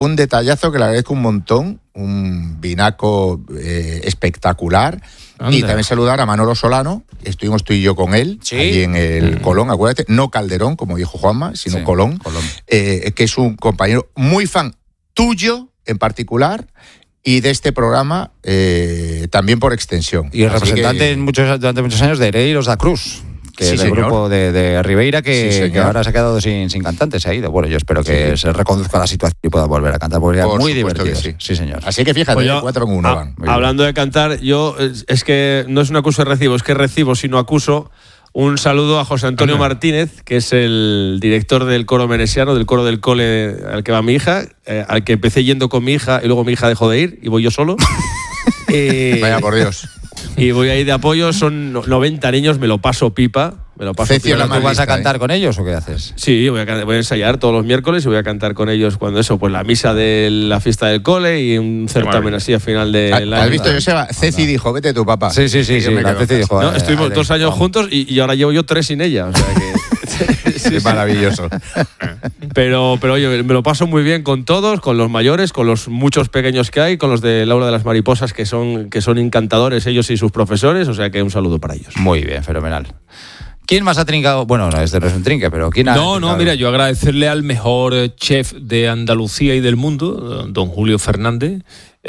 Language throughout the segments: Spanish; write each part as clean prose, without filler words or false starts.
un detallazo que le agradezco un montón, un vinaco espectacular. Anda. Y también saludar a Manolo Solano, estuvimos tú y yo con él, allí en el Colón, acuérdate, no Calderón, como dijo Juanma, sino Colón. Que es un compañero muy fan tuyo en particular y de este programa también por extensión. Y el representante durante muchos años de Ereiros da Cruz, que es el grupo de Ribeira que ahora se ha quedado sin cantante, se ha ido. Bueno, yo espero que se reconduzca la situación y pueda volver a cantar, porque era muy divertido. Sí, señor. Así que fíjate, pues 4 en 1 van. Hablando de cantar, yo es que no es un acuso de recibo, es que recibo, sino acuso. Un saludo a José Antonio Martínez, que es el director del coro menesiano, del coro del cole al que va mi hija, al que empecé yendo con mi hija y luego mi hija dejó de ir y voy yo solo. Vaya por Dios. Y voy ahí de apoyo, son 90 niños, me lo paso pipa. ¿Tú vas a cantar con ellos o qué haces? Sí, voy a ensayar todos los miércoles y voy a cantar con ellos cuando pues la misa de la fiesta del cole y un certamen así al final del año. ¿Has visto, Joseba? Ceci dijo, vete tu papá. Sí. La Ceci dijo, no, estuvimos 2 años juntos y ahora llevo yo 3 sin ella. O sea que sí, maravilloso. Pero oye, me lo paso muy bien con todos, con los mayores, con los muchos pequeños que hay, con los de Laura de las Mariposas que son encantadores ellos y sus profesores, o sea que un saludo para ellos. Muy bien, fenomenal. ¿Quién más ha trincado? Bueno, no es un trinque, pero ¿quién ha trincado? No, mira, yo agradecerle al mejor chef de Andalucía y del mundo, don Julio Fernández,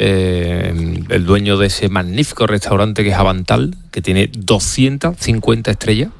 el dueño de ese magnífico restaurante que es Avantal, que tiene 250 estrellas.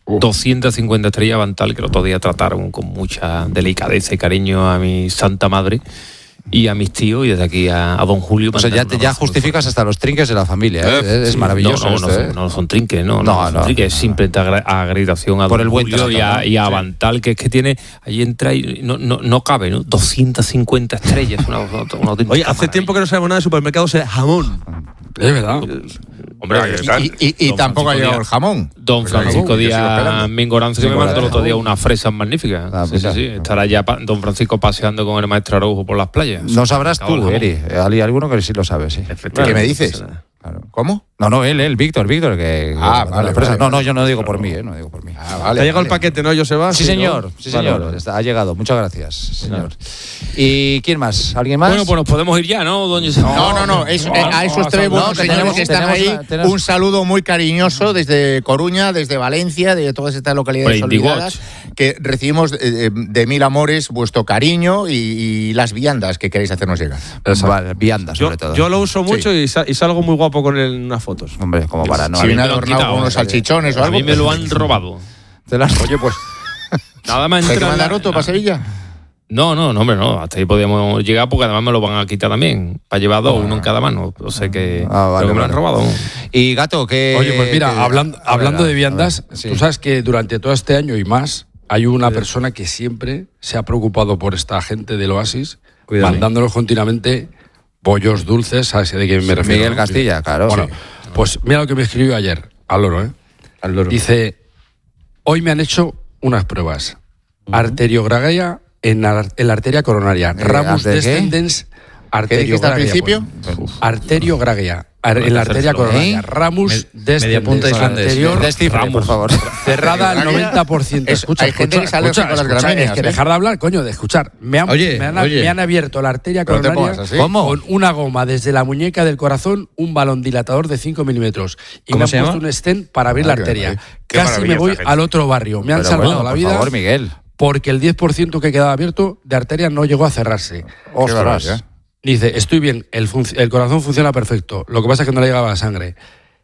250 estrellas Avantal, que el otro día trataron con mucha delicadeza y cariño a mi santa madre y a mis tíos, y desde aquí a don Julio. O sea, ya justificas hasta los trinques de la familia, ¿eh? Es maravilloso. No son trinques, no son trinques, es simple agradección a don Julio y a Avantal, que es que tiene, ahí entra y no cabe, ¿no? 250 estrellas. Oye, hace tiempo que no sabemos nada de supermercados de jamón. Es verdad. Hombre, y tampoco ha llegado el jamón. Don Francisco Díaz Mingoranzo, que me mandó el otro día unas fresas magníficas. Sí. Estará ya don Francisco paseando con el maestro Araujo por las playas. No sabrás tú, Eri. Hay alguno que sí lo sabe, sí. ¿Qué me dices? Claro. ¿Cómo? No, él, Víctor, que... Vale. No, yo no digo por mí, no digo por mí. ¿Te ha llegado el paquete, no, Joseba? Sí, señor. Vale. Ha llegado, muchas gracias, señor. ¿Y quién más? ¿Alguien más? Bueno, pues nos podemos ir ya, ¿no, don Joseba? No. A esos 3 buenos señores que están ahí, un saludo muy cariñoso desde Coruña, desde Valencia, de todas estas localidades olvidadas, que recibimos de mil amores vuestro cariño y las viandas que queréis hacernos llegar. Vale, viandas, sobre todo. Yo lo uso mucho y salgo muy guapo con él en unas fotos. Hombre, como para no... Si viene adornado con unos salchichones o algo. A mí me lo han robado. Oye, pues... Nada más ¿Te mandar otro para Sevilla? No, hombre, no. Hasta ahí podíamos llegar porque además me lo van a quitar también. Para llevar 2, uno en cada mano. O sea que... Vale, me lo han robado. Y Gato, ¿qué...? Oye, pues mira, hablando de viandas, tú sabes que durante todo este año y más hay una persona que siempre se ha preocupado por esta gente del Oasis, mandándolos continuamente bollos dulces, ¿sabes de quién me refiero? Miguel Castilla, claro. Bueno, pues mira lo que me escribió ayer, al loro, Al loro. Dice, hoy me han hecho unas pruebas. Arteriogragia en la arteria coronaria. Ramus descendens arteriogragia. ¿Al principio? Arteriogragia. En la arteria coronaria. Ramus descendens anterior. Por favor. Cerrada al 90%. Escucha, hay gente que sale con las gramíneas. Es que dejar de hablar, coño, de escuchar. Me han abierto la arteria coronaria con una goma desde la muñeca del corazón, un balón dilatador de 5 milímetros. Y me han puesto un stent para abrir la arteria. Casi me voy al otro barrio. Me han salvado la vida. Por favor, Miguel. Porque el 10% que quedaba abierto de arteria no llegó a cerrarse. Ostras. Dice, estoy bien, el corazón funciona perfecto. Lo que pasa es que no le llegaba la sangre.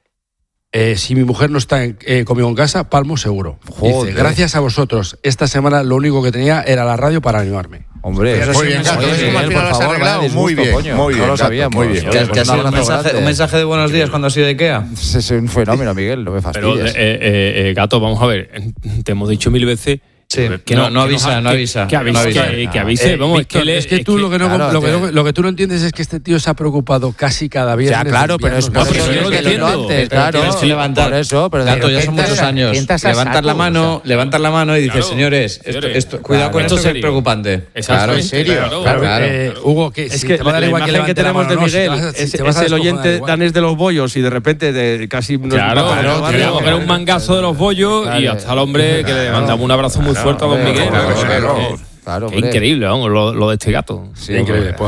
Si mi mujer no está conmigo en casa, palmo seguro. Dice, gracias a vosotros. Esta semana lo único que tenía era la radio para animarme. Hombre, muy bien, por favor, muy bien. No lo sabía, muy bien. ¿Que ha sido un mensaje de buenos días cuando ha sido de IKEA? Es un fenómeno, Miguel, no me fastidies. Pero, Gato, vamos a ver, te hemos dicho 1000 veces... Sí, que no avisa. Que avise. Vamos, Víctor, es que tú lo que tú no entiendes es que este tío se ha preocupado casi cada viernes. Ya, claro, pero es por eso que lo entiendo antes, claro. Tienes que levantar. Por eso, pero Gato, ya son muchos años. Levantar la mano y dices, señores, cuidado con esto que es preocupante. Claro, en serio. Hugo, que es que la imagen que tenemos de Miguel es el oyente danés de los bollos y de repente casi... Claro, le vamos a poner un mangazo de los bollos y hasta el hombre que le mandamos un abrazo muy fuerte a don Miguel. Claro, increíble, vamos, lo de este gato. Sí, increíble.